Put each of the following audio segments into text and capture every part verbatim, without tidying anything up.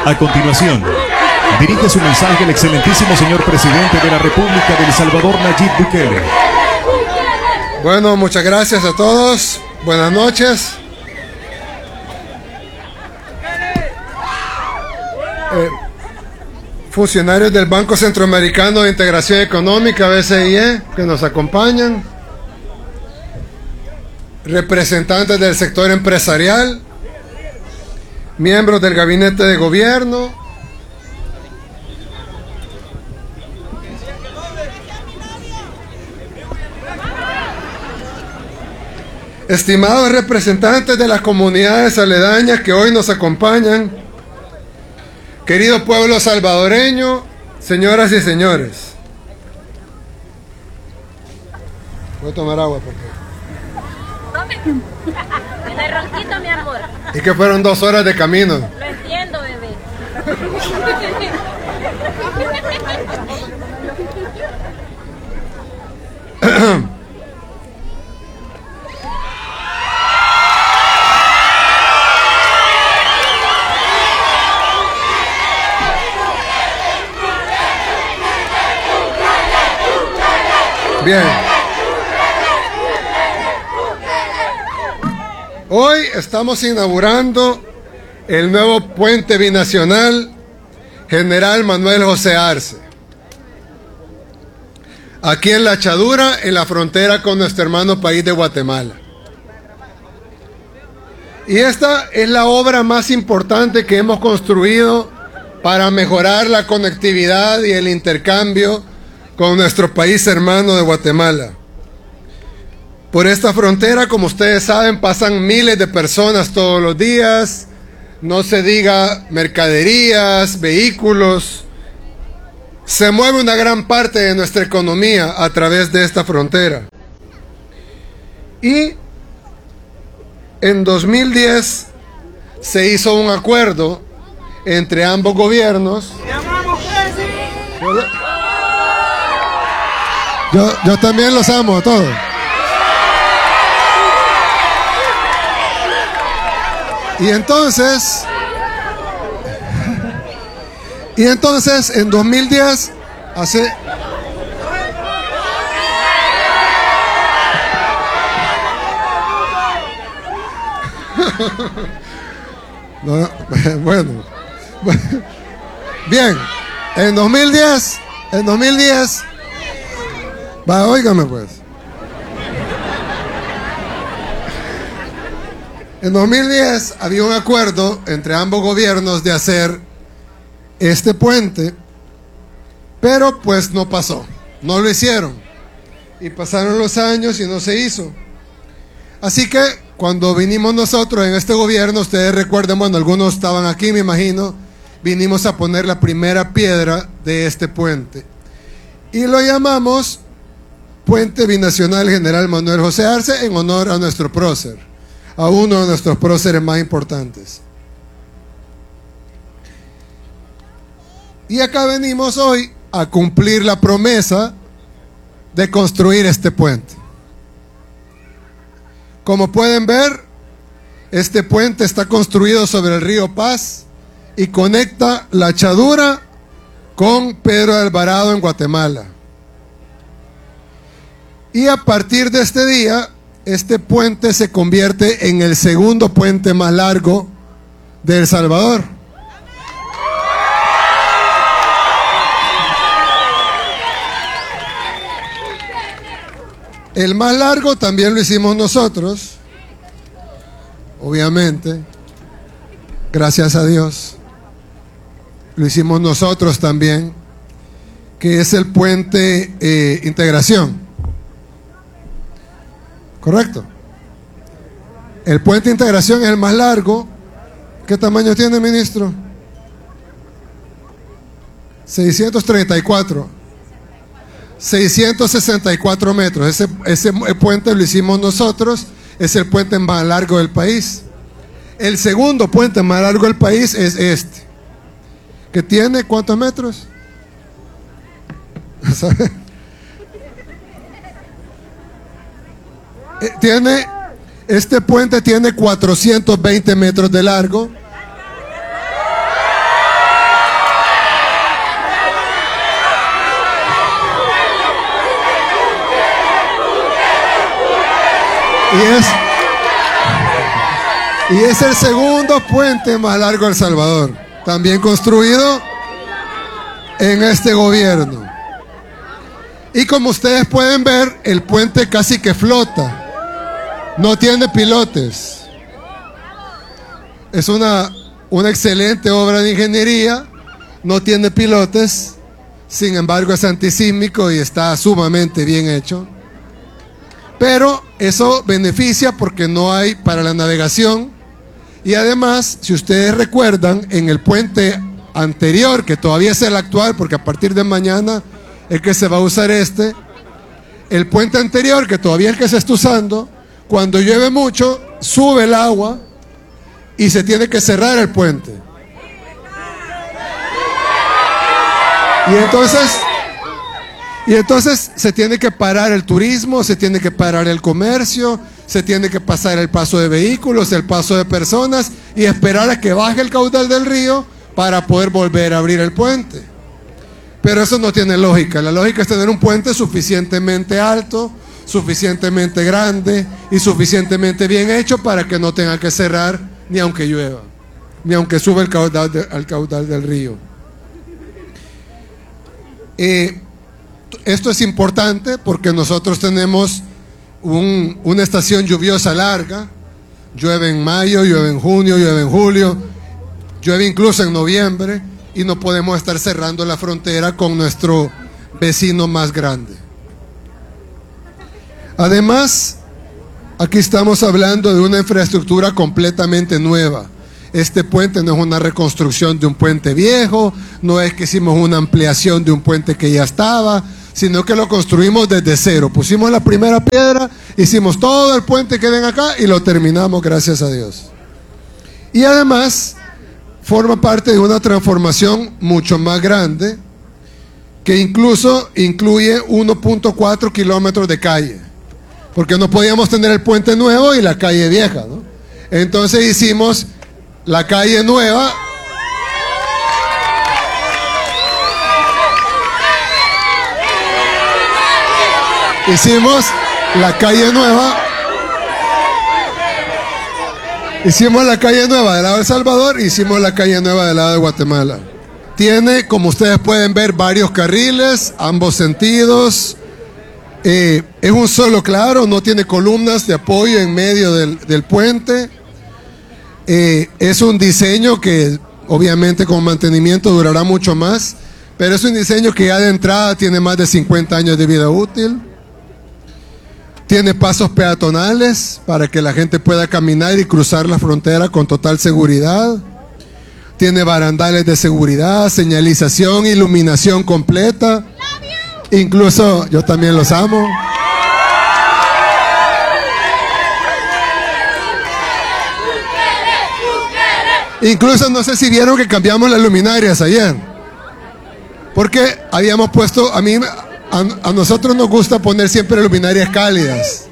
A continuación, dirige su mensaje el excelentísimo señor presidente de la República de El Salvador, Nayib Bukele. Bueno, muchas gracias a todos. Buenas noches. Eh, funcionarios del Banco Centroamericano de Integración Económica, B C I E, que nos acompañan. Representantes del sector empresarial. Miembros del gabinete de gobierno. Estimados representantes de las comunidades aledañas que hoy nos acompañan, querido pueblo salvadoreño, señoras y señores. Voy a tomar agua porque... Tome. Tiene ronquito, mi amor. Y que fueron dos horas de camino. Lo entiendo, bebé. Bien. Hoy estamos inaugurando el nuevo puente binacional General Manuel José Arce, aquí en La Echadura, en la frontera con nuestro hermano país de Guatemala. Y esta es la obra más importante que hemos construido para mejorar la conectividad y el intercambio con nuestro país hermano de Guatemala. Por esta frontera, como ustedes saben, pasan miles de personas todos los días, no se diga mercaderías, vehículos. Se mueve una gran parte de nuestra economía a través de esta frontera. Y en dos mil diez se hizo un acuerdo entre ambos gobiernos. Yo, yo también los amo a todos. Y entonces, y entonces en dos mil diez, hace... No, bueno, bien, en dos mil diez, en dos mil diez, va, óigame pues. En dos mil diez había un acuerdo entre ambos gobiernos de hacer este puente, pero pues no pasó, no lo hicieron. Y pasaron los años y no se hizo. Así que cuando vinimos nosotros en este gobierno, ustedes recuerden, bueno, algunos estaban aquí, me imagino, vinimos a poner la primera piedra de este puente. Y lo llamamos Puente Binacional General Manuel José Arce, en honor a nuestro prócer, a uno de nuestros próceres más importantes. Y acá venimos hoy a cumplir la promesa de construir este puente. Como pueden ver, este puente está construido sobre el río Paz y conecta La Echadura con Pedro de Alvarado en Guatemala. Y a partir de este día, este puente se convierte en el segundo puente más largo de El Salvador. El más largo también lo hicimos nosotros, obviamente, gracias a Dios. Lo hicimos nosotros también, que es el puente eh, Integración. ¿Correcto? El puente Integración es el más largo. ¿Qué tamaño tiene, ministro? seiscientos treinta y cuatro. seiscientos sesenta y cuatro metros. Ese, ese puente lo hicimos nosotros. Es el puente más largo del país. El segundo puente más largo del país es este, que tiene ¿cuántos metros? Tiene, este puente tiene cuatrocientos veinte metros de largo. Y es, y es el segundo puente más largo de El Salvador, también construido en este gobierno. Y como ustedes pueden ver, el puente casi que flota, no tiene pilotes. Es una, una excelente obra de ingeniería, no tiene pilotes, sin embargo es antisísmico y está sumamente bien hecho. Pero eso beneficia porque no hay para la navegación. Y además, si ustedes recuerdan, en el puente anterior, que todavía es el actual, porque a partir de mañana es que se va a usar este, el puente anterior, que todavía es el que se está usando, cuando llueve mucho, sube el agua y se tiene que cerrar el puente. Y entonces, y entonces se tiene que parar el turismo, se tiene que parar el comercio, se tiene que pasar el paso de vehículos, el paso de personas y esperar a que baje el caudal del río para poder volver a abrir el puente. Pero eso no tiene lógica. La lógica es tener un puente suficientemente alto, suficientemente grande y suficientemente bien hecho para que no tenga que cerrar ni aunque llueva, ni aunque suba el caudal, de, el caudal del río. Eh, esto es importante porque nosotros tenemos un, una estación lluviosa larga. Llueve en mayo, llueve en junio, llueve en julio, llueve incluso en noviembre, y no podemos estar cerrando la frontera con nuestro vecino más grande. Además, aquí estamos hablando de una infraestructura completamente nueva. Este puente no es una reconstrucción de un puente viejo, no es que hicimos una ampliación de un puente que ya estaba, sino que lo construimos desde cero. Pusimos la primera piedra, hicimos todo el puente que ven acá y lo terminamos, gracias a Dios. Y además forma parte de una transformación mucho más grande, que incluso incluye uno punto cuatro kilómetros de calle, porque no podíamos tener el puente nuevo y la calle vieja, ¿no? Entonces hicimos la calle nueva hicimos la calle nueva hicimos la calle nueva del lado de El Salvador, hicimos la calle nueva del lado de Guatemala. Tiene, como ustedes pueden ver, varios carriles, ambos sentidos. Eh, es un solo claro, no tiene columnas de apoyo en medio del, del puente. Eh, es un diseño que obviamente con mantenimiento durará mucho más, pero es un diseño que ya de entrada tiene más de cincuenta años de vida útil. Tiene pasos peatonales para que la gente pueda caminar y cruzar la frontera con total seguridad. Tiene barandales de seguridad, señalización, iluminación completa. Incluso yo también los amo. Incluso no sé si vieron que cambiamos las luminarias ayer, porque habíamos puesto, a mí, a, a nosotros nos gusta poner siempre luminarias cálidas.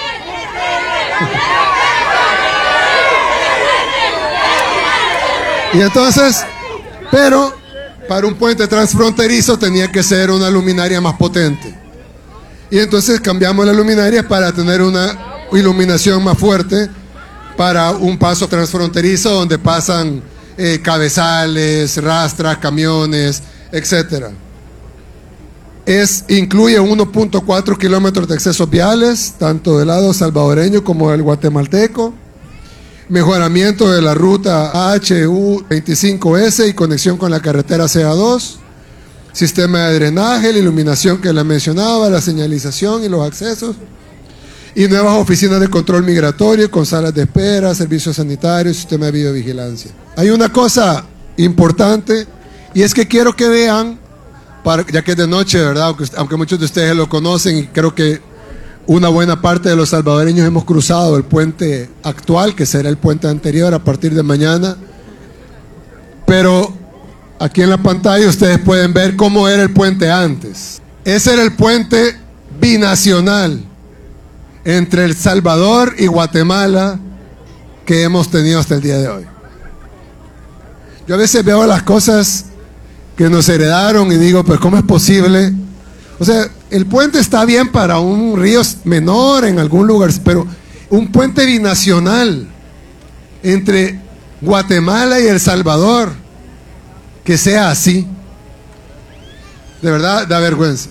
Y entonces, pero para un puente transfronterizo tenía que ser una luminaria más potente. Y entonces cambiamos las luminarias para tener una iluminación más fuerte para un paso transfronterizo donde pasan eh, cabezales, rastras, camiones, etcétera. Es, incluye uno punto cuatro kilómetros de accesos viales, tanto del lado salvadoreño como del guatemalteco. Mejoramiento de la ruta H U veinticinco S y conexión con la carretera C A dos. Sistema de drenaje, la iluminación que la mencionaba, la señalización y los accesos. Y nuevas oficinas de control migratorio con salas de espera, servicios sanitarios, sistema de videovigilancia. Hay una cosa importante y es que quiero que vean, para, ya que es de noche, ¿verdad? Aunque, aunque muchos de ustedes lo conocen y creo que una buena parte de los salvadoreños hemos cruzado el puente actual, que será el puente anterior a partir de mañana. Pero aquí en la pantalla ustedes pueden ver cómo era el puente antes. Ese era el puente binacional entre El Salvador y Guatemala que hemos tenido hasta el día de hoy. Yo a veces veo las cosas que nos heredaron y digo, pero ¿cómo es posible? O sea, el puente está bien para un río menor en algún lugar, pero un puente binacional entre Guatemala y El Salvador, que sea así. De verdad, da vergüenza.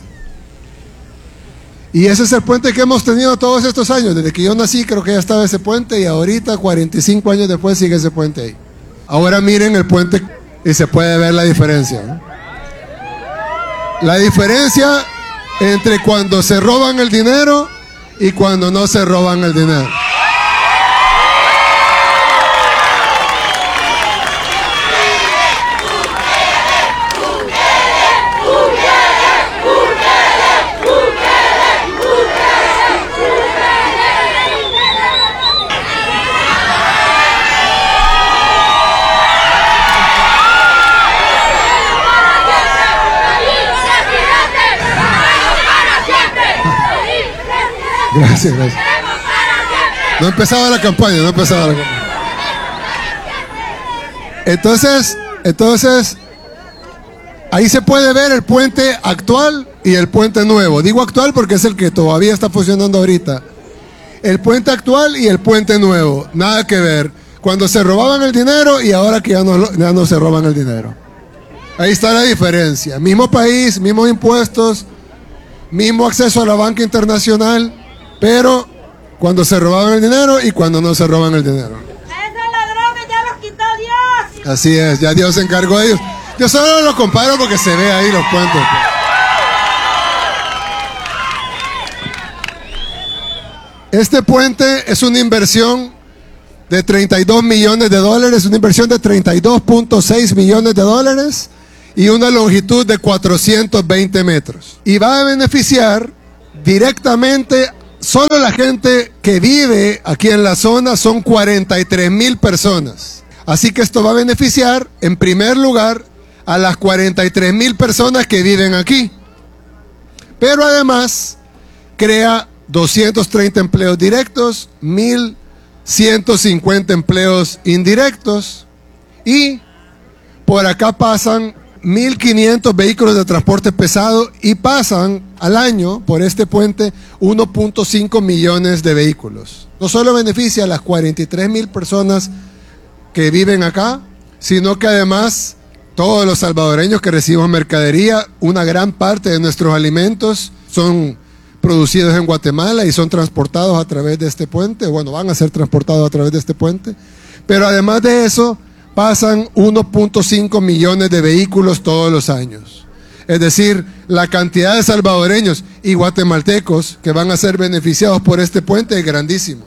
Y ese es el puente que hemos tenido todos estos años. Desde que yo nací creo que ya estaba ese puente, y ahorita, cuarenta y cinco años después, sigue ese puente ahí. Ahora miren el puente y se puede ver la diferencia, ¿no? La diferencia entre cuando se roban el dinero y cuando no se roban el dinero. Gracias, gracias. No empezaba la campaña, no empezaba la campaña. Entonces, entonces, ahí se puede ver el puente actual y el puente nuevo. Digo actual porque es el que todavía está funcionando ahorita. El puente actual y el puente nuevo, nada que ver. Cuando se robaban el dinero y ahora que ya no, ya no se roban el dinero. Ahí está la diferencia. Mismo país, mismos impuestos, mismo acceso a la banca internacional. Pero cuando se robaban el dinero y cuando no se roban el dinero. Esos ladrones ya los quitó Dios. Así es, ya Dios se encargó de ellos. Yo solo los comparo porque se ve ahí los puentes. Este puente es una inversión de treinta y dos millones de dólares, una inversión de treinta y dos punto seis millones de dólares y una longitud de cuatrocientos veinte metros. Y va a beneficiar directamente a solo la gente que vive aquí en la zona, son cuarenta y tres mil personas. Así que esto va a beneficiar, en primer lugar, a las cuarenta y tres mil personas que viven aquí. Pero además, crea doscientos treinta empleos directos, mil ciento cincuenta empleos indirectos. Y por acá pasan mil quinientos vehículos de transporte pesado y pasan al año por este puente uno punto cinco millones de vehículos. No solo beneficia a las cuarenta y tres mil personas que viven acá, sino que además todos los salvadoreños que reciben mercadería, una gran parte de nuestros alimentos son producidos en Guatemala y son transportados a través de este puente. Bueno, van a ser transportados a través de este puente. Pero además de eso, pasan uno punto cinco millones de vehículos todos los años. Es decir, la cantidad de salvadoreños y guatemaltecos que van a ser beneficiados por este puente es grandísimo.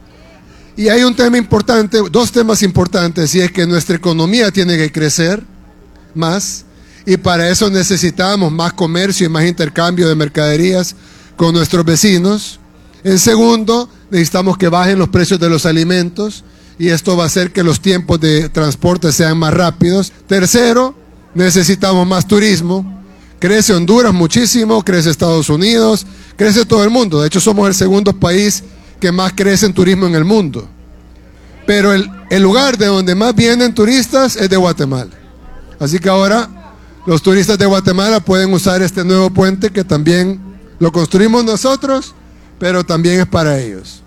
Y hay un tema importante, dos temas importantes, y es que nuestra economía tiene que crecer más, y para eso necesitamos más comercio y más intercambio de mercaderías con nuestros vecinos. En segundo, necesitamos que bajen los precios de los alimentos, y esto va a hacer que los tiempos de transporte sean más rápidos. Tercero, necesitamos más turismo. Crece Honduras muchísimo, crece Estados Unidos, crece todo el mundo. De hecho, somos el segundo país que más crece en turismo en el mundo. Pero el, el lugar de donde más vienen turistas es de Guatemala. Así que ahora los turistas de Guatemala pueden usar este nuevo puente que también lo construimos nosotros, pero también es para ellos.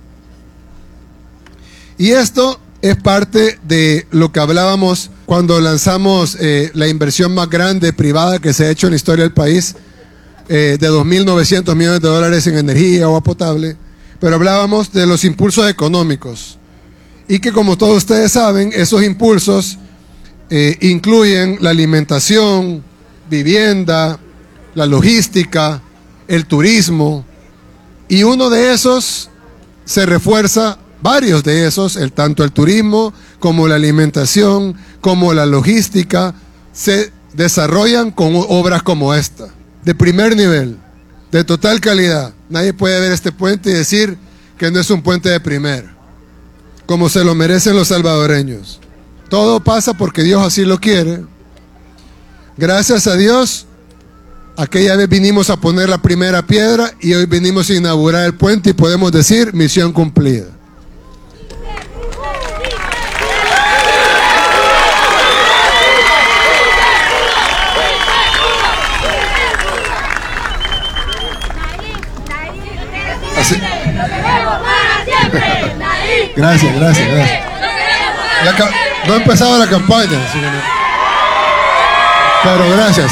Y esto es parte de lo que hablábamos cuando lanzamos eh, la inversión más grande privada que se ha hecho en la historia del país, eh, de dos mil novecientos millones de dólares en energía, agua potable, pero hablábamos de los impulsos económicos. Y que, como todos ustedes saben, esos impulsos eh, incluyen la alimentación, vivienda, la logística, el turismo, y uno de esos se refuerza. Varios de esos, el, tanto el turismo como la alimentación, como la logística, se desarrollan con obras como esta, de primer nivel, de total calidad. Nadie puede ver este puente y decir que no es un puente de primera, como se lo merecen los salvadoreños. Todo pasa porque Dios así lo quiere. Gracias a Dios, aquella vez vinimos a poner la primera piedra y hoy vinimos a inaugurar el puente y podemos decir misión cumplida. Así. ¡Lo queremos para siempre! Gracias, gracias, gracias. La, no ha empezado la campaña, así que no. Pero gracias.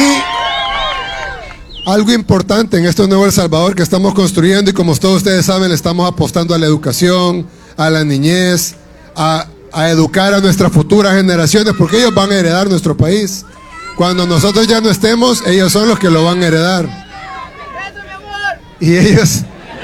Y algo importante en este nuevo El Salvador que estamos construyendo, y como todos ustedes saben, estamos apostando a la educación, a la niñez, a, a educar a nuestras futuras generaciones, porque ellos van a heredar nuestro país. Cuando nosotros ya no estemos, ellos son los que lo van a heredar. Y ellos...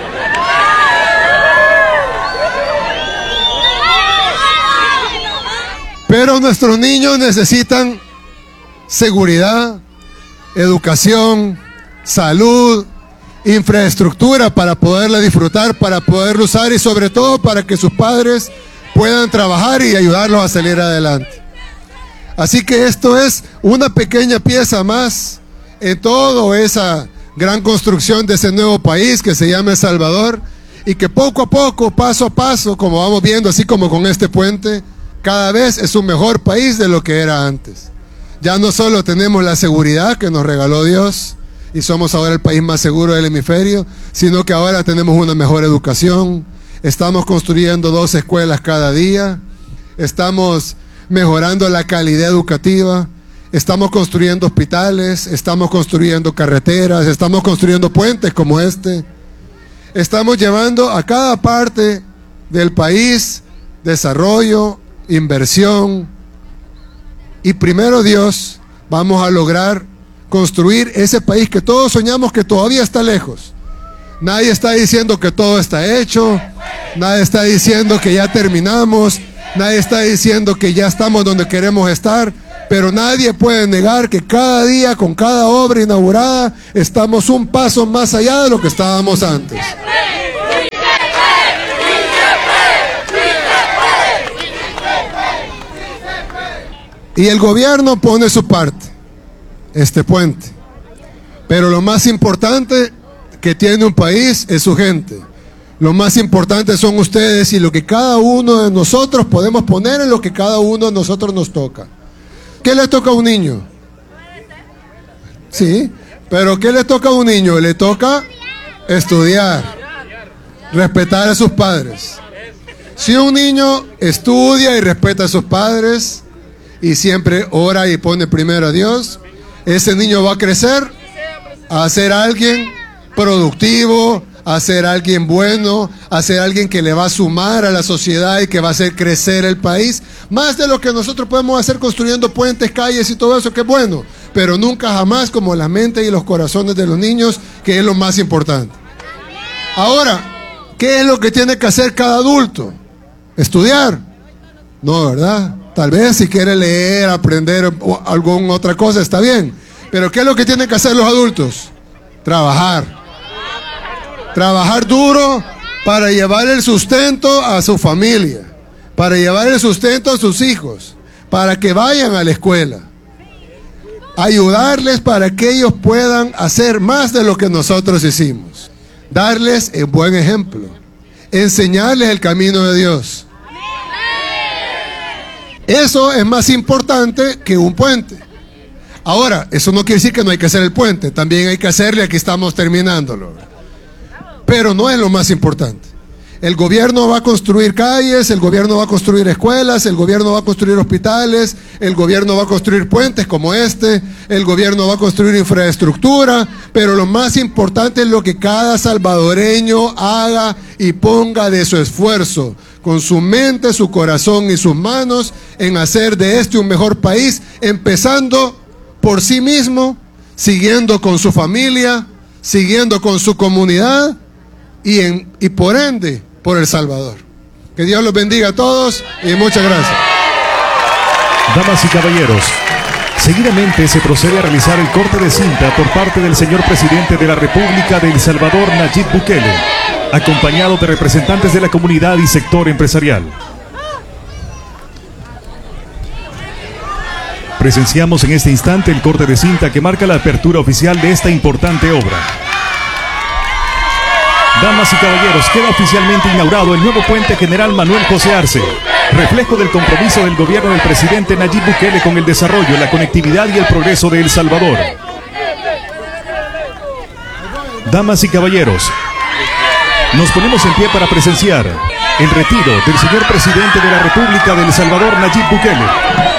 Pero nuestros niños necesitan seguridad, educación, salud, infraestructura para poderla disfrutar, para poderla usar y sobre todo para que sus padres puedan trabajar y ayudarlos a salir adelante. Así que esto es una pequeña pieza más en toda esa gran construcción de ese nuevo país que se llama El Salvador, y que poco a poco, paso a paso, como vamos viendo, así como con este puente, cada vez es un mejor país de lo que era antes. Ya no solo tenemos la seguridad que nos regaló Dios y somos ahora el país más seguro del hemisferio, sino que ahora tenemos una mejor educación, estamos construyendo dos escuelas cada día, estamos mejorando la calidad educativa, estamos construyendo hospitales, estamos construyendo carreteras, estamos construyendo puentes como este, estamos llevando a cada parte del país desarrollo, inversión, y primero Dios vamos a lograr construir ese país que todos soñamos que todavía está lejos. Nadie está diciendo que todo está hecho, nadie está diciendo que ya terminamos, nadie está diciendo que ya estamos donde queremos estar, pero nadie puede negar que cada día, con cada obra inaugurada, estamos un paso más allá de lo que estábamos antes. Y el gobierno pone su parte, este puente. Pero lo más importante que tiene un país es su gente. Lo más importante son ustedes y lo que cada uno de nosotros podemos poner en lo que cada uno de nosotros nos toca. ¿Qué le toca a un niño? Sí, pero ¿qué le toca a un niño? Le toca estudiar, respetar a sus padres. Si un niño estudia y respeta a sus padres y siempre ora y pone primero a Dios, ese niño va a crecer a ser alguien productivo, a ser alguien bueno, a ser alguien que le va a sumar a la sociedad y que va a hacer crecer el país, más de lo que nosotros podemos hacer construyendo puentes, calles y todo eso, que es bueno, pero nunca jamás como la mente y los corazones de los niños, que es lo más importante. Ahora, ¿qué es lo que tiene que hacer cada adulto? ¿Estudiar? No, ¿verdad? Tal vez si quiere leer, aprender o alguna otra cosa, está bien. Pero ¿qué es lo que tienen que hacer los adultos? Trabajar. Trabajar duro para llevar el sustento a su familia, para llevar el sustento a sus hijos, para que vayan a la escuela. Ayudarles para que ellos puedan hacer más de lo que nosotros hicimos. Darles el buen ejemplo. Enseñarles el camino de Dios. Eso es más importante que un puente. Ahora, eso no quiere decir que no hay que hacer el puente. También hay que hacerle, aquí estamos terminándolo. Pero no es lo más importante. El gobierno va a construir calles, el gobierno va a construir escuelas, el gobierno va a construir hospitales, el gobierno va a construir puentes como este, el gobierno va a construir infraestructura, pero lo más importante es lo que cada salvadoreño haga y ponga de su esfuerzo, con su mente, su corazón y sus manos, en hacer de este un mejor país, empezando por sí mismo, siguiendo con su familia, siguiendo con su comunidad y, en, y por ende, por El Salvador. Que Dios los bendiga a todos y muchas gracias. Damas y caballeros, seguidamente se procede a realizar el corte de cinta por parte del señor presidente de la República de El Salvador, Nayib Bukele, acompañado de representantes de la comunidad y sector empresarial. Presenciamos en este instante el corte de cinta que marca la apertura oficial de esta importante obra. Damas y caballeros, queda oficialmente inaugurado el nuevo puente General Manuel José Arce, reflejo del compromiso del gobierno del presidente Nayib Bukele con el desarrollo, la conectividad y el progreso de El Salvador. Damas y caballeros, Nos ponemos en pie para presenciar el retiro del señor presidente de la República de El Salvador, Nayib Bukele.